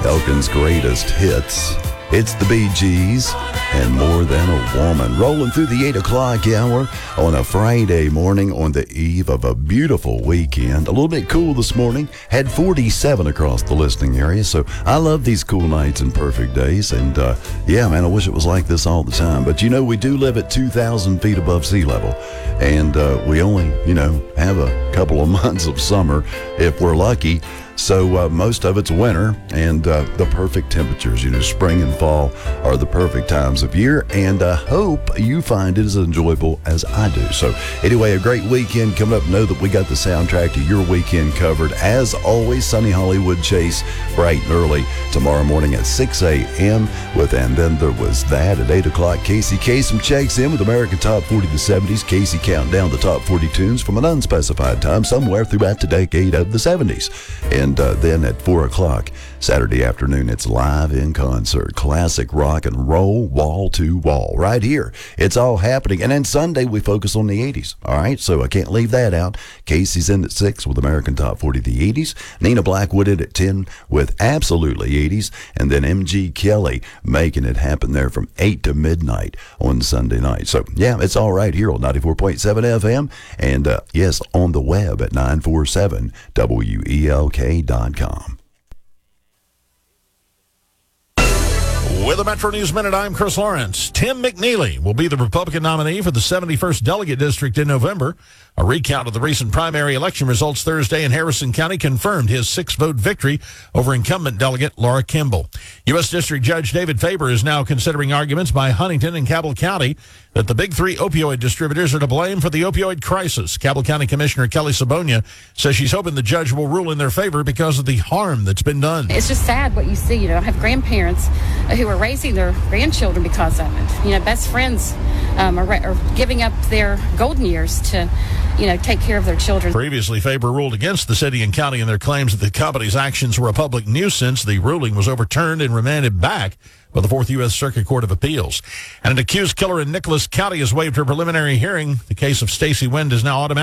Elkin's greatest hits. It's the Bee Gees and More Than a Woman. Rolling through the 8 o'clock hour on a Friday morning on the eve of a beautiful weekend. A little bit cool this morning. Had 47 across the listening area. So I love these cool nights and perfect days. And yeah, man, I wish it was like this all the time. But you know, we do live at 2,000 feet above sea level. And we only, have a couple of months of summer if we're lucky. So most of it's winter and the perfect temperatures. Spring and fall are the perfect times of year, and I hope you find it as enjoyable as I do. So anyway, a great weekend coming up. Know that we got the soundtrack to your weekend covered. As always, Sunny Hollywood Chase bright and early tomorrow morning at 6 a.m. with And Then There Was That at 8 o'clock. Casey Kasem checks in with American Top 40 to 70s. Casey count down the top 40 tunes from an unspecified time somewhere throughout the decade of the 70s. And then at 4 o'clock Saturday afternoon, it's live in concert. Classic rock and roll, wall to wall. Right here. It's all happening. And then Sunday, we focus on the 80s. All right, so I can't leave that out. Casey's in at 6 with American Top 40 the 80s. Nina Blackwood in at 10 with Absolutely 80s. And then MG Kelly making it happen there from 8 to midnight on Sunday night. So, yeah, it's all right here on 94.7 FM. And, yes, on the web at 947WELK.com. With the Metro News Minute, I'm Chris Lawrence. Tim McNeely will be the Republican nominee for the 71st Delegate District in November. A recount of the recent primary election results Thursday in Harrison County confirmed his 6-vote victory over incumbent delegate Laura Kimball. U.S. District Judge David Faber is now considering arguments by Huntington and Cabell County that the big three opioid distributors are to blame for the opioid crisis. Cabell County Commissioner Kelly Sabonia says she's hoping the judge will rule in their favor because of the harm that's been done. It's just sad what you see. I have grandparents who are raising their grandchildren because of it. Best friends are giving up their golden years to take care of their children. Previously, Faber ruled against the city and county in their claims that the company's actions were a public nuisance. The ruling was overturned and remanded back by the 4th U.S. Circuit Court of Appeals. And an accused killer in Nicholas County has waived her preliminary hearing. The case of Stacy Wind is now automatic.